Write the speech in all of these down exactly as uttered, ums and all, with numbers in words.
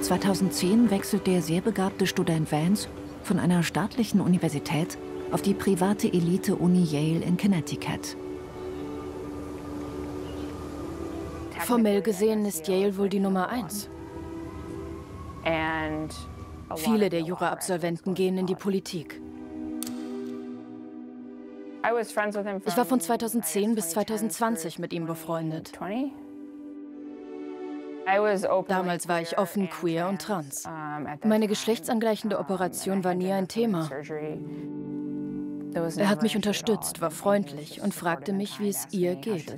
zweitausendzehn wechselt der sehr begabte Student Vance von einer staatlichen Universität auf die private Elite-Uni Yale in Connecticut. Formell gesehen ist Yale wohl die Nummer eins. Viele der Jura-Absolventen gehen in die Politik. Ich war von zweitausendzehn bis zweitausendzwanzig mit ihm befreundet. Damals war ich offen, queer und trans. Meine geschlechtsangleichende Operation war nie ein Thema. Er hat mich unterstützt, war freundlich und fragte mich, wie es ihr geht.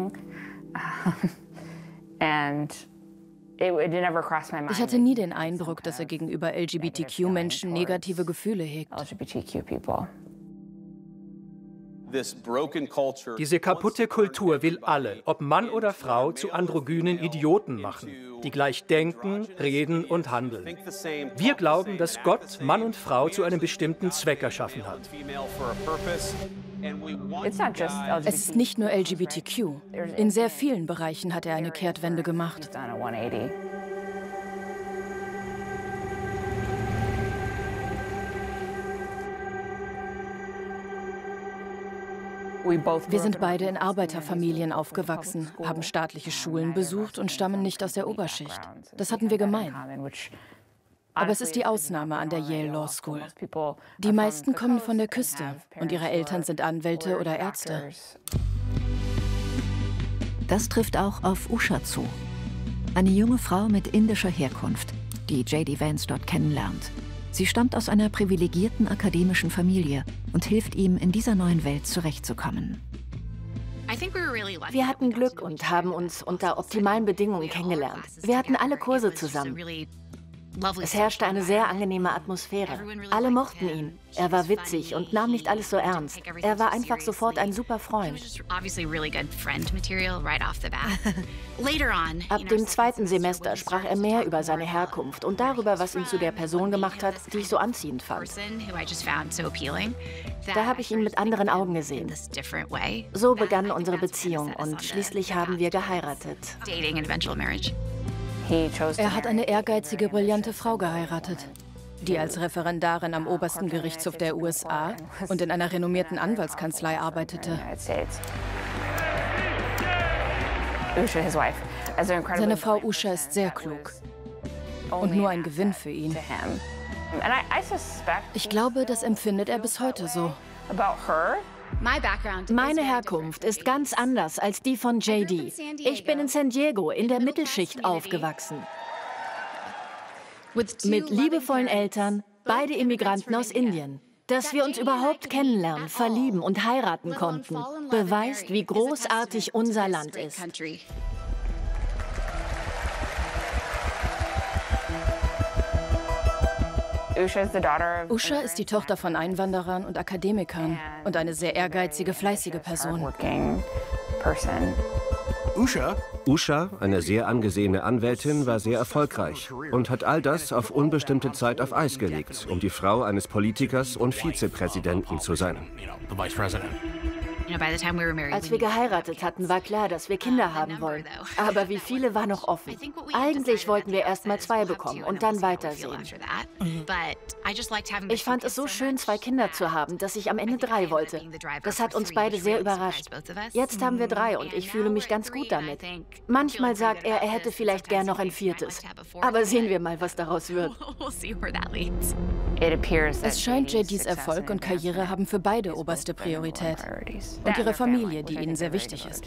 Ich hatte nie den Eindruck, dass er gegenüber L G B T Q-Menschen negative Gefühle hegt. Diese kaputte Kultur will alle, ob Mann oder Frau, zu androgynen Idioten machen, die gleich denken, reden und handeln. Wir glauben, dass Gott Mann und Frau zu einem bestimmten Zweck erschaffen hat. Es ist nicht nur L G B T Q. In sehr vielen Bereichen hat er eine Kehrtwende gemacht. Wir sind beide in Arbeiterfamilien aufgewachsen, haben staatliche Schulen besucht und stammen nicht aus der Oberschicht. Das hatten wir gemein. Aber es ist die Ausnahme an der Yale Law School. Die meisten kommen von der Küste und ihre Eltern sind Anwälte oder Ärzte. Das trifft auch auf Usha zu. Eine junge Frau mit indischer Herkunft, die J D Vance dort kennenlernt. Sie stammt aus einer privilegierten akademischen Familie und hilft ihm, in dieser neuen Welt zurechtzukommen. Wir hatten Glück und haben uns unter optimalen Bedingungen kennengelernt. Wir hatten alle Kurse zusammen. Es herrschte eine sehr angenehme Atmosphäre. Alle mochten ihn. Er war witzig und nahm nicht alles so ernst. Er war einfach sofort ein super Freund. Ab dem zweiten Semester sprach er mehr über seine Herkunft und darüber, was ihn zu der Person gemacht hat, die ich so anziehend fand. Da habe ich ihn mit anderen Augen gesehen. So begann unsere Beziehung und schließlich haben wir geheiratet. Er hat eine ehrgeizige, brillante Frau geheiratet, die als Referendarin am obersten Gerichtshof der U S A und in einer renommierten Anwaltskanzlei arbeitete. Seine Frau Usha ist sehr klug und nur ein Gewinn für ihn. Ich glaube, das empfindet er bis heute so. Meine Herkunft ist ganz anders als die von J D. Ich bin in San Diego in der Mittelschicht aufgewachsen. Mit liebevollen Eltern, beide Immigranten aus Indien. Dass wir uns überhaupt kennenlernen, verlieben und heiraten konnten, beweist, wie großartig unser Land ist. Usha ist die Tochter von Einwanderern und Akademikern und eine sehr ehrgeizige, fleißige Person. Usha? Usha, eine sehr angesehene Anwältin, war sehr erfolgreich und hat all das auf unbestimmte Zeit auf Eis gelegt, um die Frau eines Politikers und Vizepräsidenten zu sein. Als wir geheiratet hatten, war klar, dass wir Kinder haben wollen. Aber wie viele war noch offen. Eigentlich wollten wir erst mal zwei bekommen und dann weitersehen. Ich fand es so schön, zwei Kinder zu haben, dass ich am Ende drei wollte. Das hat uns beide sehr überrascht. Jetzt haben wir drei und ich fühle mich ganz gut damit. Manchmal sagt er, er hätte vielleicht gern noch ein viertes. Aber sehen wir mal, was daraus wird. Es scheint, J Ds Erfolg und Karriere haben für beide oberste Priorität. Und ihre Familie, die ihnen sehr wichtig ist.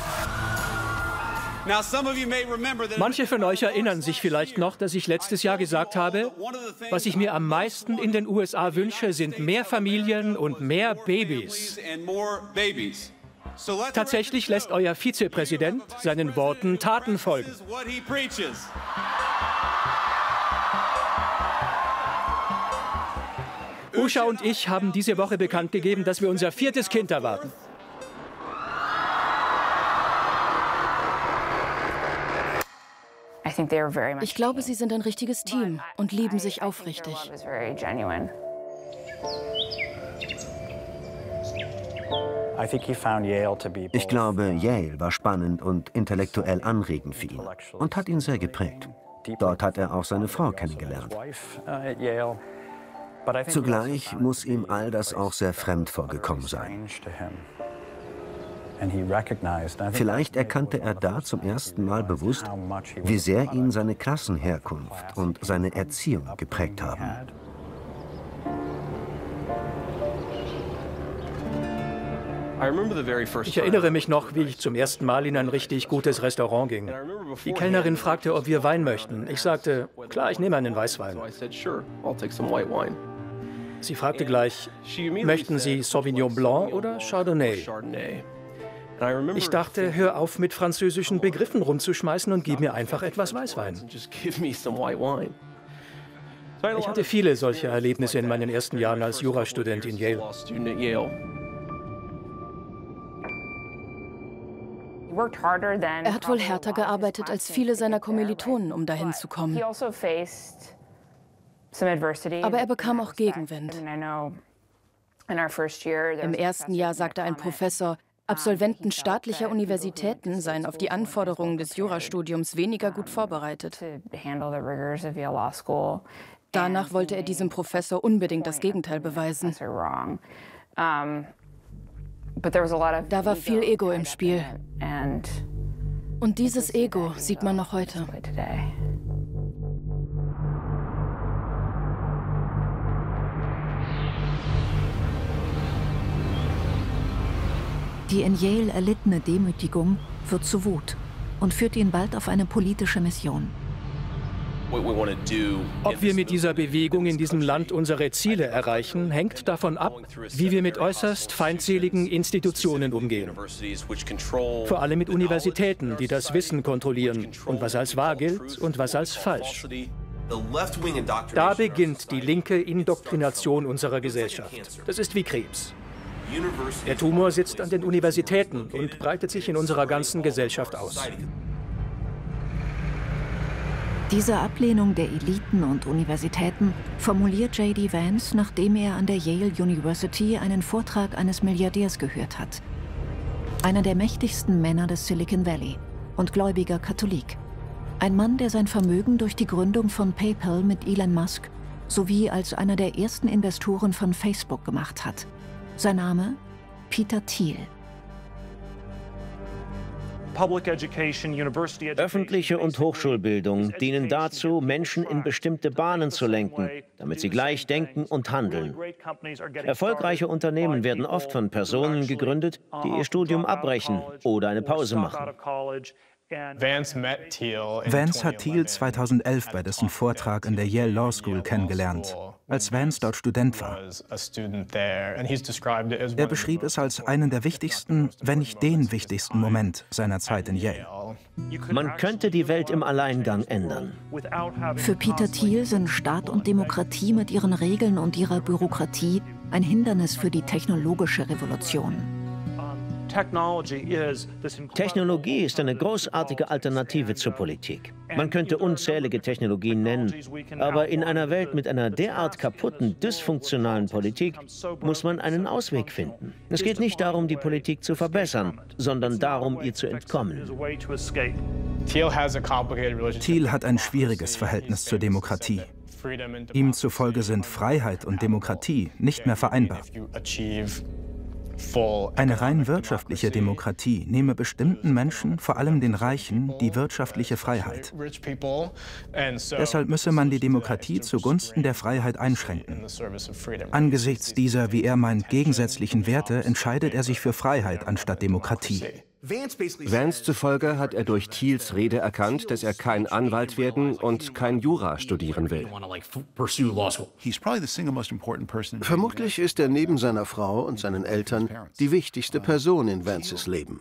Manche von euch erinnern sich vielleicht noch, dass ich letztes Jahr gesagt habe, was ich mir am meisten in den U S A wünsche, sind mehr Familien und mehr Babys. Tatsächlich lässt euer Vizepräsident seinen Worten Taten folgen. Usha und ich haben diese Woche bekannt gegeben, dass wir unser viertes Kind erwarten. Ich glaube, sie sind ein richtiges Team und lieben sich aufrichtig. Ich glaube, Yale war spannend und intellektuell anregend für ihn und hat ihn sehr geprägt. Dort hat er auch seine Frau kennengelernt. Zugleich muss ihm all das auch sehr fremd vorgekommen sein. Vielleicht erkannte er da zum ersten Mal bewusst, wie sehr ihn seine Klassenherkunft und seine Erziehung geprägt haben. Ich erinnere mich noch, wie ich zum ersten Mal in ein richtig gutes Restaurant ging. Die Kellnerin fragte, ob wir Wein möchten. Ich sagte, klar, ich nehme einen Weißwein. Sie fragte gleich, möchten Sie Sauvignon Blanc oder Chardonnay? Ich dachte, hör auf, mit französischen Begriffen rumzuschmeißen und gib mir einfach etwas Weißwein. Ich hatte viele solche Erlebnisse in meinen ersten Jahren als Jurastudent in Yale. Er hat wohl härter gearbeitet als viele seiner Kommilitonen, um dahin zu kommen. Aber er bekam auch Gegenwind. Im ersten Jahr sagte ein Professor, Absolventen staatlicher Universitäten seien auf die Anforderungen des Jurastudiums weniger gut vorbereitet. Danach wollte er diesem Professor unbedingt das Gegenteil beweisen. Da war viel Ego im Spiel. Und dieses Ego sieht man noch heute. Die in Yale erlittene Demütigung wird zu Wut und führt ihn bald auf eine politische Mission. Ob wir mit dieser Bewegung in diesem Land unsere Ziele erreichen, hängt davon ab, wie wir mit äußerst feindseligen Institutionen umgehen. Vor allem mit Universitäten, die das Wissen kontrollieren und was als wahr gilt und was als falsch. Da beginnt die linke Indoktrination unserer Gesellschaft. Das ist wie Krebs. Der Tumor sitzt an den Universitäten und breitet sich in unserer ganzen Gesellschaft aus. Diese Ablehnung der Eliten und Universitäten formuliert J D Vance, nachdem er an der Yale University einen Vortrag eines Milliardärs gehört hat. Einer der mächtigsten Männer des Silicon Valley und gläubiger Katholik. Ein Mann, der sein Vermögen durch die Gründung von PayPal mit Elon Musk sowie als einer der ersten Investoren von Facebook gemacht hat. Sein Name? Peter Thiel. Öffentliche und Hochschulbildung dienen dazu, Menschen in bestimmte Bahnen zu lenken, damit sie gleich denken und handeln. Erfolgreiche Unternehmen werden oft von Personen gegründet, die ihr Studium abbrechen oder eine Pause machen. Vance hat Thiel zweitausendelf bei dessen Vortrag in der Yale Law School kennengelernt, als Vance dort Student war. Er beschrieb es als einen der wichtigsten, wenn nicht den wichtigsten Moment seiner Zeit in Yale. Man könnte die Welt im Alleingang ändern. Für Peter Thiel sind Staat und Demokratie mit ihren Regeln und ihrer Bürokratie ein Hindernis für die technologische Revolution. Technologie ist eine großartige Alternative zur Politik. Man könnte unzählige Technologien nennen, aber in einer Welt mit einer derart kaputten, dysfunktionalen Politik muss man einen Ausweg finden. Es geht nicht darum, die Politik zu verbessern, sondern darum, ihr zu entkommen. Thiel hat ein schwieriges Verhältnis zur Demokratie. Ihm zufolge sind Freiheit und Demokratie nicht mehr vereinbar. Eine rein wirtschaftliche Demokratie nehme bestimmten Menschen, vor allem den Reichen, die wirtschaftliche Freiheit. Deshalb müsse man die Demokratie zugunsten der Freiheit einschränken. Angesichts dieser, wie er meint, gegensätzlichen Werte entscheidet er sich für Freiheit anstatt Demokratie. Vance zufolge hat er durch Thiels Rede erkannt, dass er kein Anwalt werden und kein Jura studieren will. Vermutlich ist er neben seiner Frau und seinen Eltern die wichtigste Person in Vances Leben.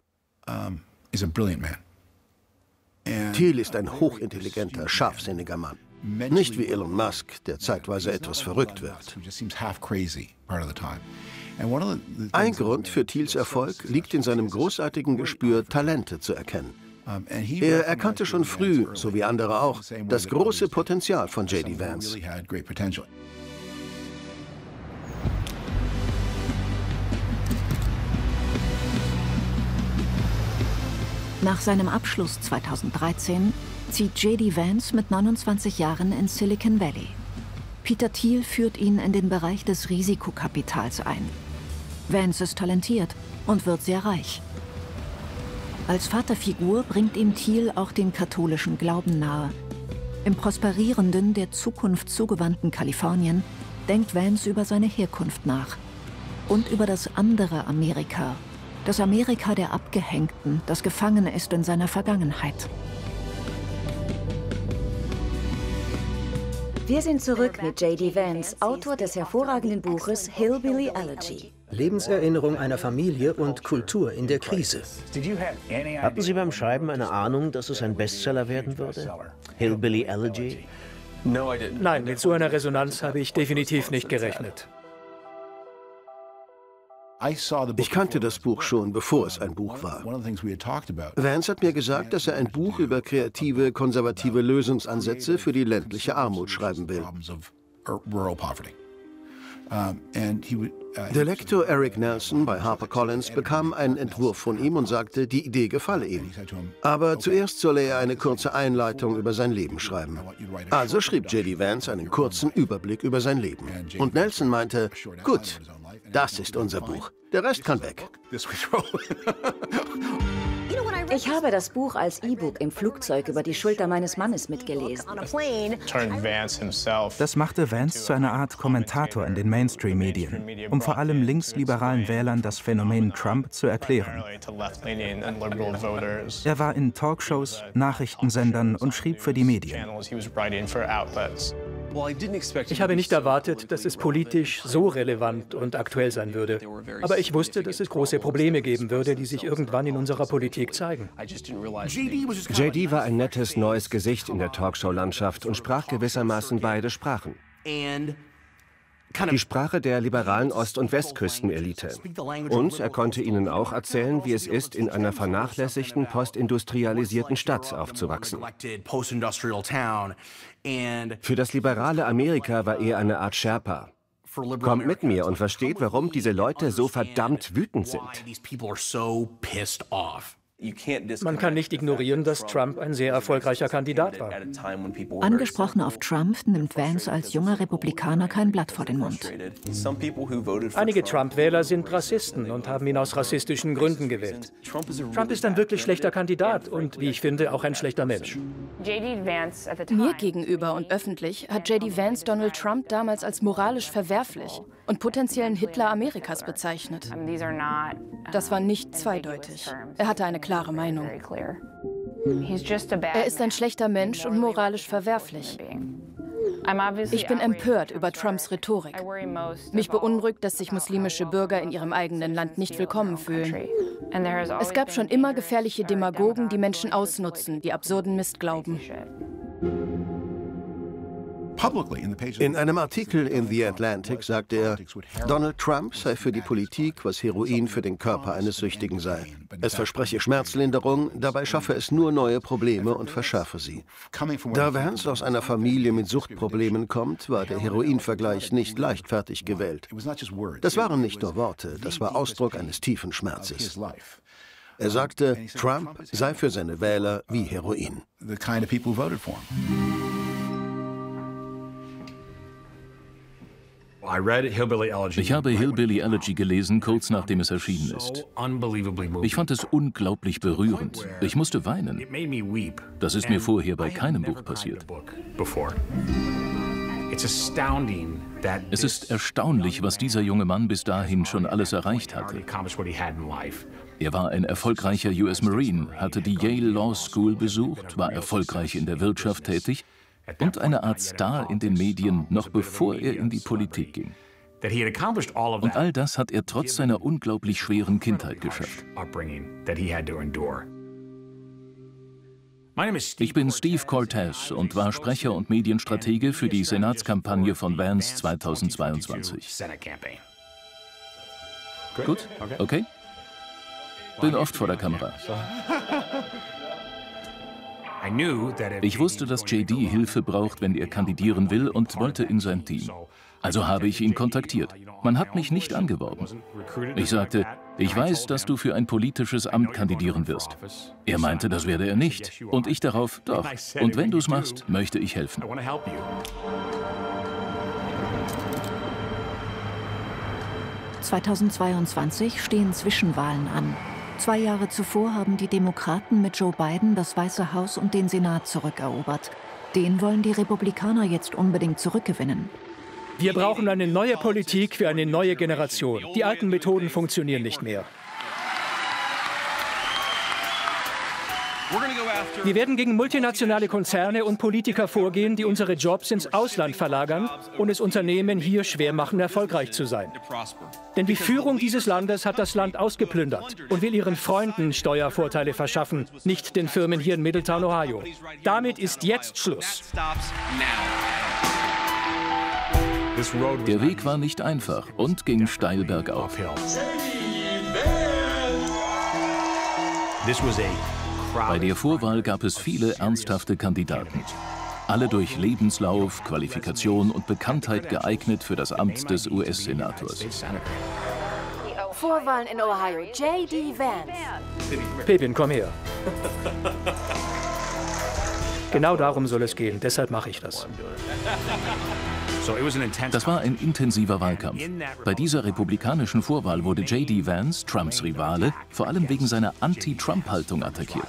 Thiel ist ein hochintelligenter, scharfsinniger Mann. Nicht wie Elon Musk, der zeitweise etwas verrückt wird. Ein Grund für Thiels Erfolg liegt in seinem großartigen Gespür, Talente zu erkennen. Er erkannte schon früh, so wie andere auch, das große Potenzial von J D Vance. Nach seinem Abschluss zweitausenddreizehn zieht J D Vance mit neunundzwanzig Jahren in Silicon Valley. Peter Thiel führt ihn in den Bereich des Risikokapitals ein. Vance ist talentiert und wird sehr reich. Als Vaterfigur bringt ihm Thiel auch den katholischen Glauben nahe. Im prosperierenden, der Zukunft zugewandten Kalifornien denkt Vance über seine Herkunft nach. Und über das andere Amerika. Das Amerika der Abgehängten, das gefangen ist in seiner Vergangenheit. Wir sind zurück mit J D Vance, Autor des hervorragenden Buches Hillbilly Elegy. Lebenserinnerung einer Familie und Kultur in der Krise. Hatten Sie beim Schreiben eine Ahnung, dass es ein Bestseller werden würde? Hillbilly Elegy? Nein, mit so einer Resonanz habe ich definitiv nicht gerechnet. Ich kannte das Buch schon, bevor es ein Buch war. Vance hat mir gesagt, dass er ein Buch über kreative, konservative Lösungsansätze für die ländliche Armut schreiben will. Der Lektor Eric Nelson bei HarperCollins bekam einen Entwurf von ihm und sagte, die Idee gefalle ihm. Aber zuerst solle er eine kurze Einleitung über sein Leben schreiben. Also schrieb J D Vance einen kurzen Überblick über sein Leben. Und Nelson meinte, gut, das ist unser Buch. Der Rest kann weg. Ich habe das Buch als E-Book im Flugzeug über die Schulter meines Mannes mitgelesen. Das machte Vance zu einer Art Kommentator in den Mainstream-Medien, um vor allem linksliberalen Wählern das Phänomen Trump zu erklären. Er war in Talkshows, Nachrichtensendern und schrieb für die Medien. Ich habe nicht erwartet, dass es politisch so relevant und aktuell sein würde. Aber ich wusste, dass es große Probleme geben würde, die sich irgendwann in unserer Politik zeigen. J D war ein nettes, neues Gesicht in der Talkshow-Landschaft und sprach gewissermaßen beide Sprachen. Die Sprache der liberalen Ost- und Westküstenelite. Und er konnte ihnen auch erzählen, wie es ist, in einer vernachlässigten, postindustrialisierten Stadt aufzuwachsen. Für das liberale Amerika war er eine Art Sherpa. Kommt mit mir und versteht, warum diese Leute so verdammt wütend sind. Man kann nicht ignorieren, dass Trump ein sehr erfolgreicher Kandidat war. Angesprochen auf Trump nimmt Vance als junger Republikaner kein Blatt vor den Mund. Einige Trump-Wähler sind Rassisten und haben ihn aus rassistischen Gründen gewählt. Trump ist ein wirklich schlechter Kandidat und, wie ich finde, auch ein schlechter Mensch. Mir gegenüber und öffentlich hat J D Vance Donald Trump damals als moralisch verwerflich und potenziellen Hitler Amerikas bezeichnet. Das war nicht zweideutig. Er hatte eine klare Meinung. Er ist ein schlechter Mensch und moralisch verwerflich. Ich bin empört über Trumps Rhetorik. Mich beunruhigt, dass sich muslimische Bürger in ihrem eigenen Land nicht willkommen fühlen. Es gab schon immer gefährliche Demagogen, die Menschen ausnutzen, die absurden Mist glauben. In einem Artikel in The Atlantic sagte er, Donald Trump sei für die Politik, was Heroin für den Körper eines Süchtigen sei. Es verspreche Schmerzlinderung, dabei schaffe es nur neue Probleme und verschärfe sie. Da Vance aus einer Familie mit Suchtproblemen kommt, war der Heroin-Vergleich nicht leichtfertig gewählt. Das waren nicht nur Worte, das war Ausdruck eines tiefen Schmerzes. Er sagte, Trump sei für seine Wähler wie Heroin. Ich habe Hillbilly Elegy gelesen, kurz nachdem es erschienen ist. Ich fand es unglaublich berührend. Ich musste weinen. Das ist mir vorher bei keinem Buch passiert. Es ist erstaunlich, was dieser junge Mann bis dahin schon alles erreicht hatte. Er war ein erfolgreicher U S Marine, hatte die Yale Law School besucht, war erfolgreich in der Wirtschaft tätig und eine Art Star in den Medien, noch bevor er in die Politik ging. Und all das hat er trotz seiner unglaublich schweren Kindheit geschafft. Ich bin Steve Cortez und war Sprecher und Medienstratege für die Senatskampagne von Vance zweitausendzweiundzwanzig. Gut, okay? Bin oft vor der Kamera. Ich wusste, dass J D Hilfe braucht, wenn er kandidieren will, und wollte in sein Team. Also habe ich ihn kontaktiert. Man hat mich nicht angeworben. Ich sagte, ich weiß, dass du für ein politisches Amt kandidieren wirst. Er meinte, das werde er nicht. Und ich darauf, doch. Und wenn du es machst, möchte ich helfen. zweitausendzweiundzwanzig stehen Zwischenwahlen an. Zwei Jahre zuvor haben die Demokraten mit Joe Biden das Weiße Haus und den Senat zurückerobert. Den wollen die Republikaner jetzt unbedingt zurückgewinnen. Wir brauchen eine neue Politik für eine neue Generation. Die alten Methoden funktionieren nicht mehr. Wir werden gegen multinationale Konzerne und Politiker vorgehen, die unsere Jobs ins Ausland verlagern und es Unternehmen hier schwer machen, erfolgreich zu sein. Denn die Führung dieses Landes hat das Land ausgeplündert und will ihren Freunden Steuervorteile verschaffen, nicht den Firmen hier in Middletown, Ohio. Damit ist jetzt Schluss. Der Weg war nicht einfach und ging steil bergauf. Bei der Vorwahl gab es viele ernsthafte Kandidaten. Alle durch Lebenslauf, Qualifikation und Bekanntheit geeignet für das Amt des U S-Senators. Vorwahlen in Ohio. J D Vance. Pepin, komm her. Genau darum soll es gehen, deshalb mache ich das. Das war ein intensiver Wahlkampf. Bei dieser republikanischen Vorwahl wurde J D Vance, Trumps Rivale, vor allem wegen seiner Anti-Trump-Haltung attackiert.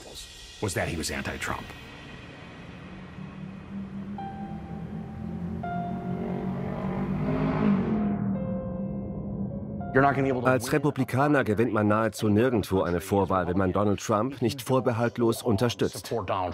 Als Republikaner gewinnt man nahezu nirgendwo eine Vorwahl, wenn man Donald Trump nicht vorbehaltlos unterstützt.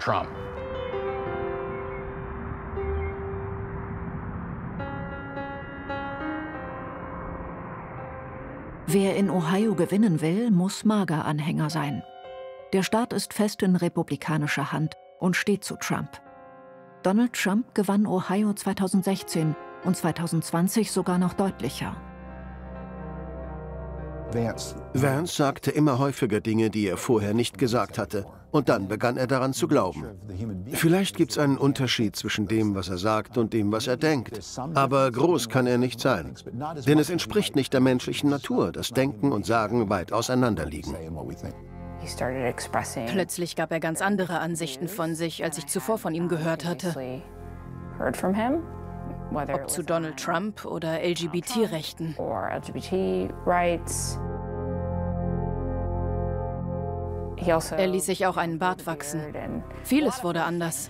Wer in Ohio gewinnen will, muss MAGA-Anhänger sein. Der Staat ist fest in republikanischer Hand und steht zu Trump. Donald Trump gewann Ohio zweitausendsechzehn und zweitausendzwanzig sogar noch deutlicher. Vance sagte immer häufiger Dinge, die er vorher nicht gesagt hatte. Und dann begann er daran zu glauben. Vielleicht gibt es einen Unterschied zwischen dem, was er sagt, und dem, was er denkt. Aber groß kann er nicht sein. Denn es entspricht nicht der menschlichen Natur, dass Denken und Sagen weit auseinander liegen. Plötzlich gab er ganz andere Ansichten von sich, als ich zuvor von ihm gehört hatte. Ob zu Donald Trump oder L G B T-Rechten. Er ließ sich auch einen Bart wachsen. Vieles wurde anders.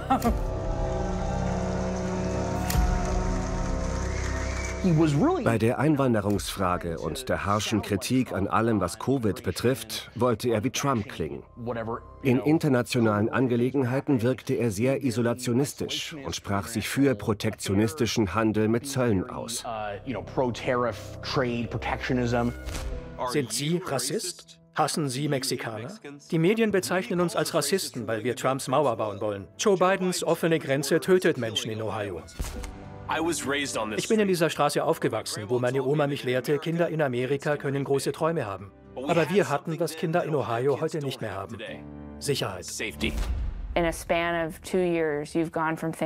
Bei der Einwanderungsfrage und der harschen Kritik an allem, was Covid betrifft, wollte er wie Trump klingen. In internationalen Angelegenheiten wirkte er sehr isolationistisch und sprach sich für protektionistischen Handel mit Zöllen aus. Sind Sie Rassist? Hassen Sie Mexikaner? Die Medien bezeichnen uns als Rassisten, weil wir Trumps Mauer bauen wollen. Joe Bidens offene Grenze tötet Menschen in Ohio. Ich bin in dieser Straße aufgewachsen, wo meine Oma mich lehrte, Kinder in Amerika können große Träume haben. Aber wir hatten, was Kinder in Ohio heute nicht mehr haben. Sicherheit.